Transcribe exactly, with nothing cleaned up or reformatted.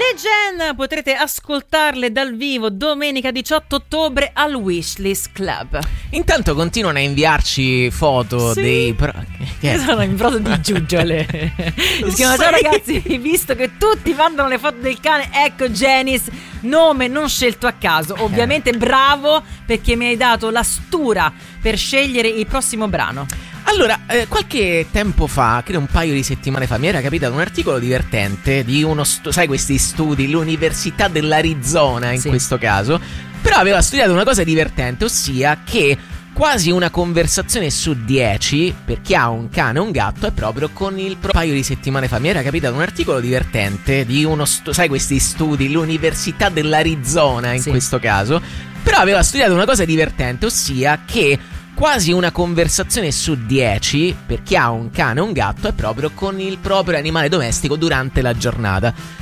Gen potrete ascoltarle dal vivo domenica diciotto ottobre al Wishlist Club. Intanto continuano a inviarci foto sì. dei pro... Che sono in prosa di giuggiole. Si chiama: ciao ragazzi, visto che tutti mandano le foto del cane, ecco Janice, nome non scelto a caso. Ovviamente bravo, perché mi hai dato la stura per scegliere il prossimo brano. Allora, eh, qualche tempo fa, credo un paio di settimane fa, mi era capitato un articolo divertente di uno, stu- sai questi studi, l'Università dell'Arizona in sì. questo caso, però aveva studiato una cosa divertente, ossia che quasi una conversazione su dieci per chi ha un cane o un gatto è proprio con il pro- un paio di settimane fa mi era capitato un articolo divertente di uno, stu- sai questi studi, l'Università dell'Arizona in sì. questo caso, però aveva studiato una cosa divertente, ossia che quasi una conversazione su dieci per chi ha un cane o un gatto è proprio con il proprio animale domestico durante la giornata.